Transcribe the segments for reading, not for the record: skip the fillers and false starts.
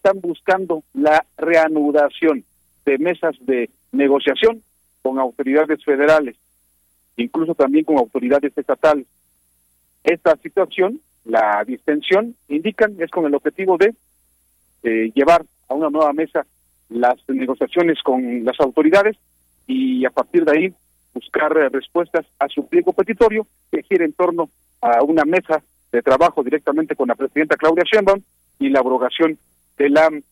están buscando la reanudación de mesas de negociación con autoridades federales, incluso también con autoridades estatales. Esta situación, la distensión, indican, es con el objetivo de llevar a una nueva mesa las negociaciones con las autoridades y a partir de ahí buscar respuestas a su pliego petitorio que gira en torno a una mesa de trabajo directamente con la presidenta Claudia Sheinbaum y la abrogación de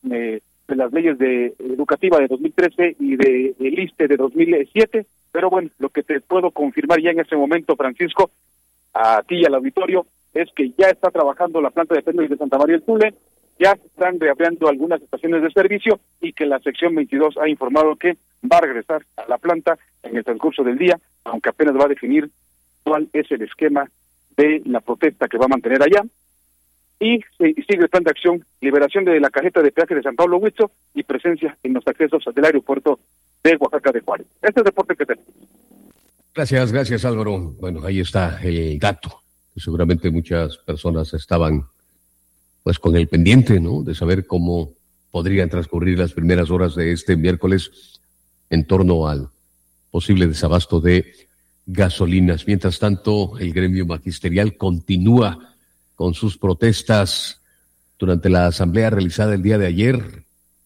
las leyes educativa de 2013 y del ISSSTE de 2007. Pero bueno, lo que te puedo confirmar ya en este momento, Francisco, a ti y al auditorio, es que ya está trabajando la planta de Pemex de Santa María del Tule, ya se están reabriendo algunas estaciones de servicio y que la sección 22 ha informado que va a regresar a la planta en el transcurso del día, aunque apenas va a definir cuál es el esquema de la protesta que va a mantener allá. Y sigue el plan de acción, liberación de la cajeta de peaje de San Pablo Huitzo y presencia en los accesos del aeropuerto de Oaxaca de Juárez. Este es el reporte que tenemos. Gracias Álvaro. Bueno, ahí está el dato. Seguramente muchas personas estaban pues con el pendiente, ¿no?, de saber cómo podrían transcurrir las primeras horas de este miércoles en torno al posible desabasto de gasolinas. Mientras tanto, el gremio magisterial continúa con sus protestas. Durante la asamblea realizada el día de ayer,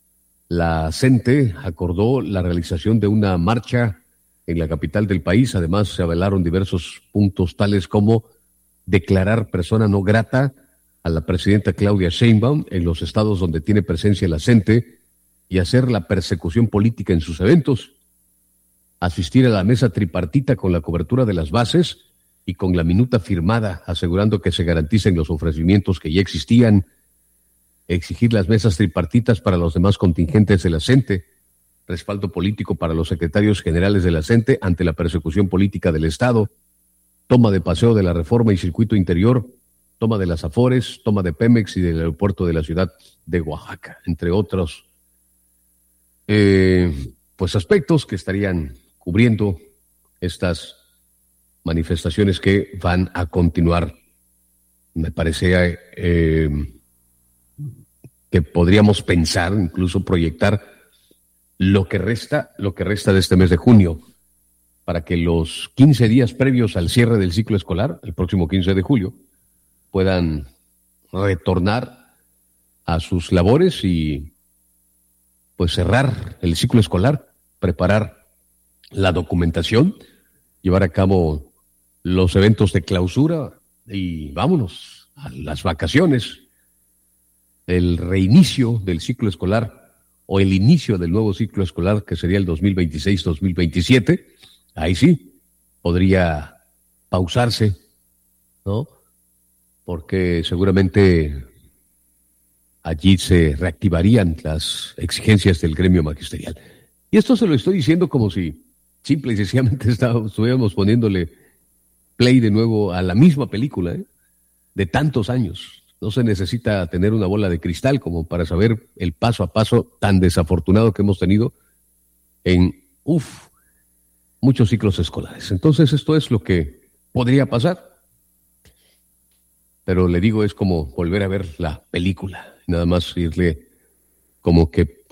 la CENTE acordó la realización de una marcha en la capital del país. Además, se avalaron diversos puntos tales como declarar persona no grata a la presidenta Claudia Sheinbaum en los estados donde tiene presencia la CENTE y hacer la persecución política en sus eventos, asistir a la mesa tripartita con la cobertura de las bases y con la minuta firmada asegurando que se garanticen los ofrecimientos que ya existían, exigir las mesas tripartitas para los demás contingentes de la CENTE, respaldo político para los secretarios generales de la CENTE ante la persecución política del Estado, toma de paseo de la Reforma y Circuito Interior, toma de las Afores, toma de Pemex y del aeropuerto de la ciudad de Oaxaca, entre otros pues aspectos que estarían cubriendo estas manifestaciones que van a continuar. Me parece que podríamos pensar, incluso proyectar lo que resta de este mes de junio, para que los 15 días previos al cierre del ciclo escolar, el próximo 15 de julio, puedan retornar a sus labores y pues cerrar el ciclo escolar, preparar la documentación, llevar a cabo los eventos de clausura y vámonos a las vacaciones, el reinicio del ciclo escolar o el inicio del nuevo ciclo escolar que sería el 2026-2027. Ahí sí podría pausarse, ¿no?, porque seguramente allí se reactivarían las exigencias del gremio magisterial. Y esto se lo estoy diciendo como si simple y sencillamente estuviéramos poniéndole play de nuevo a la misma película, de tantos años. No se necesita tener una bola de cristal como para saber el paso a paso tan desafortunado que hemos tenido en muchos ciclos escolares. Entonces esto es lo que podría pasar. Pero le digo, es como volver a ver la película, nada más irle como que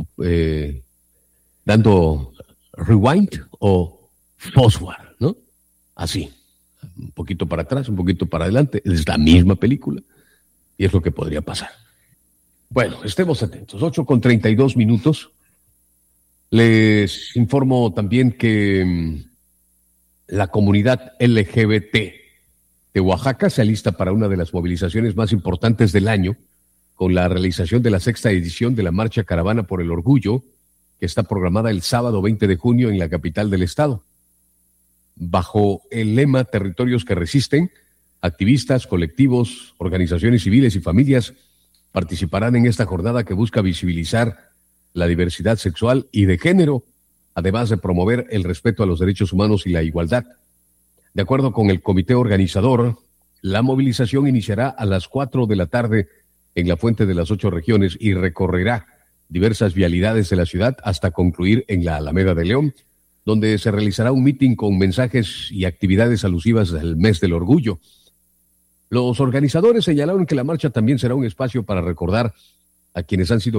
dando rewind o forward, ¿no? Así, un poquito para atrás, un poquito para adelante, es la misma película y es lo que podría pasar. Bueno, estemos atentos, 8:32. Les informo también que la comunidad LGBT de Oaxaca se alista para una de las movilizaciones más importantes del año, con la realización de la 6ª edición de la Marcha Caravana por el Orgullo, que está programada el sábado 20 de junio en la capital del estado. Bajo el lema Territorios que Resisten, activistas, colectivos, organizaciones civiles y familias participarán en esta jornada que busca visibilizar la diversidad sexual y de género, además de promover el respeto a los derechos humanos y la igualdad. De acuerdo con el comité organizador, la movilización iniciará a las 4 de la tarde en la Fuente de las 8 Regiones y recorrerá diversas vialidades de la ciudad hasta concluir en la Alameda de León, donde se realizará un mitin con mensajes y actividades alusivas al mes del orgullo. Los organizadores señalaron que la marcha también será un espacio para recordar a quienes han sido